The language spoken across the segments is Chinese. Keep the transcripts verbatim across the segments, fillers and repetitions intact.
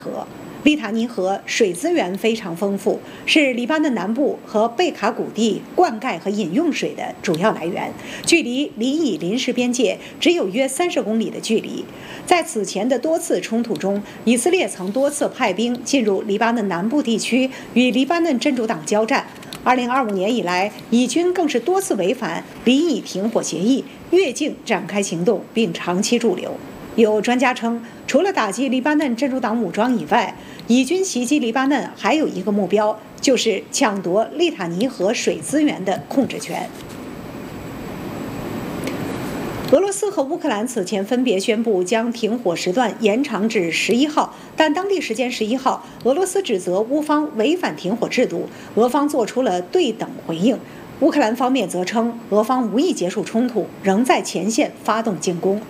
河。利塔尼河水资源非常丰富，是黎巴嫩南部和贝卡谷地灌溉和饮用水的主要来源，距离黎以临时边界只有约三十公里的距离。在此前的多次冲突中，以色列曾多次派兵进入黎巴嫩南部地区与黎巴嫩真主党交战。二零二五年以来，以军更是多次违反黎以停火协议，越境展开行动，并长期驻留。有专家称，除了打击黎巴嫩真主党武装以外，以军袭击黎巴嫩还有一个目标，就是抢夺利塔尼河水资源的控制权。俄罗斯和乌克兰此前分别宣布将停火时段延长至十一号，但当地时间十一号，俄罗斯指责乌方违反停火制度，俄方做出了对等回应。乌克兰方面则称，俄方无意结束冲突，仍在前线发动进攻。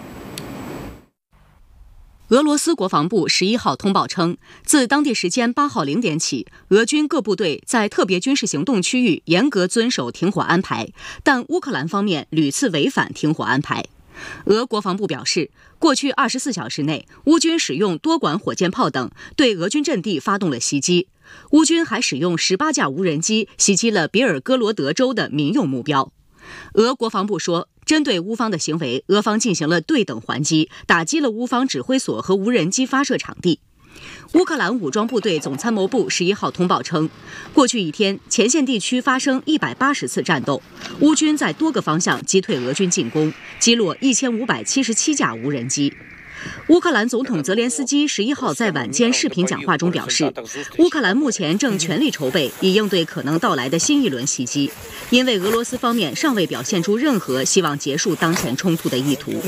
俄罗斯国防部十一号通报称，自当地时间八号零点起，俄军各部队在特别军事行动区域严格遵守停火安排，但乌克兰方面屡次违反停火安排。俄国防部表示，过去二十四小时内，乌军使用多管火箭炮等对俄军阵地发动了袭击。乌军还使用十八架无人机袭击了别尔哥罗德州的民用目标。俄国防部说，针对乌方的行为，俄方进行了对等还击，打击了乌方指挥所和无人机发射场地。乌克兰武装部队总参谋部十一号通报称，过去一天，前线地区发生一百八十次战斗，乌军在多个方向击退俄军进攻，击落一千五百七十七架无人机。乌克兰总统泽连斯基十一号在晚间视频讲话中表示，乌克兰目前正全力筹备，以应对可能到来的新一轮袭击，因为俄罗斯方面尚未表现出任何希望结束当前冲突的意图。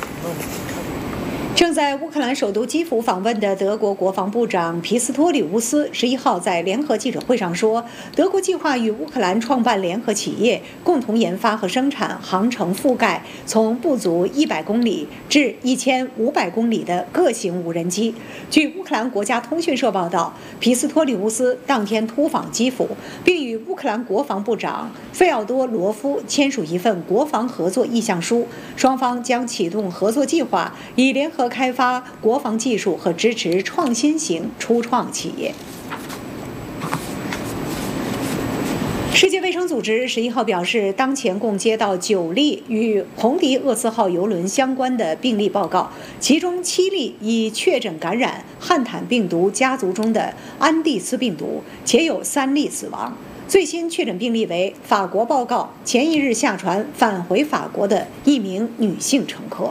正在乌克兰首都基辅访问的德国国防部长皮斯托里乌斯十一号在联合记者会上说，德国计划与乌克兰创办联合企业，共同研发和生产航程覆盖从不足一百公里至一千五百公里的各型无人机。据乌克兰国家通讯社报道，皮斯托里乌斯当天突访基辅，并与乌克兰国防部长费奥多罗夫签署一份国防合作意向书，双方将启动合作计划，以联合开发国防技术和支持创新型初创企业。世界卫生组织十一号表示，当前共接到九例与红迪厄斯号邮轮相关的病例报告，其中七例已确诊感染汉坦病毒家族中的安地斯病毒，且有三例死亡。最新确诊病例为法国报告前一日下船返回法国的一名女性乘客。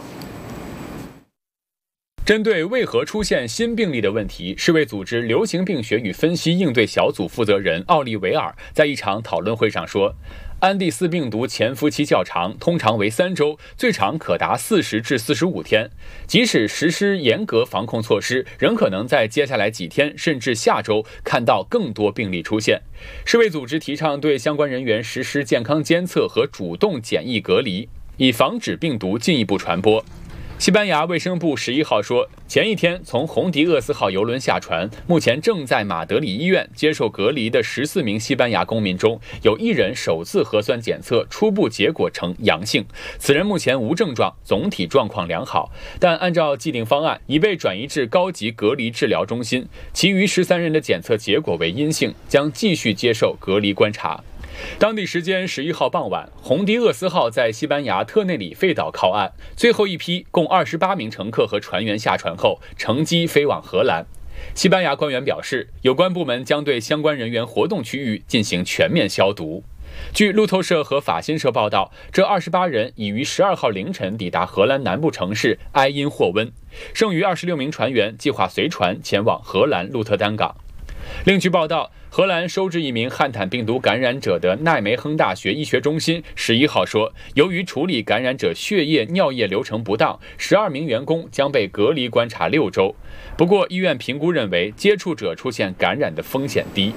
针对为何出现新病例的问题，世卫组织流行病学与分析应对小组负责人奥利维尔在一场讨论会上说，安地斯病毒潜伏期较长，通常为三周，最长可达四十至四十五天。即使实施严格防控措施，仍可能在接下来几天甚至下周看到更多病例出现。世卫组织提倡对相关人员实施健康监测和主动检疫隔离，以防止病毒进一步传播。西班牙卫生部十一号说，前一天从红迪厄斯号邮轮下船，目前正在马德里医院接受隔离的十四名西班牙公民中，有一人首次核酸检测初步结果呈阳性，此人目前无症状，总体状况良好，但按照既定方案已被转移至高级隔离治疗中心。其余十三人的检测结果为阴性，将继续接受隔离观察。当地时间十一号傍晚，红迪厄斯号在西班牙特内里费岛靠岸，最后一批共二十八名乘客和船员下船后，乘机飞往荷兰。西班牙官员表示，有关部门将对相关人员活动区域进行全面消毒。据路透社和法新社报道，这二十八人已于十二号凌晨抵达荷兰南部城市埃因霍温，剩余二十六名船员计划随船前往荷兰鹿特丹港。另据报道，荷兰收治一名汉坦病毒感染者的奈梅亨大学医学中心十一号说，由于处理感染者血液、尿液流程不当，十二名员工将被隔离观察六周。不过，医院评估认为接触者出现感染的风险低。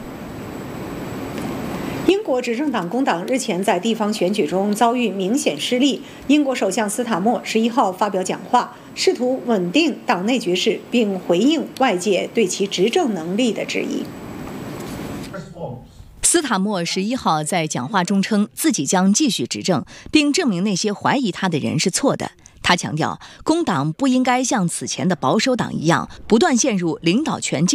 英国执政党工党日前在地方选举中遭遇明显失利，英国首相斯塔默十一号发表讲话，试图稳定党内局势，并回应外界对其执政能力的质疑。 斯塔默十一号在讲话中称，自己将继续执政，并证明那些怀疑他的人是错的。 他强调，工党不应该像此前的保守党一样，不断陷入领导权竞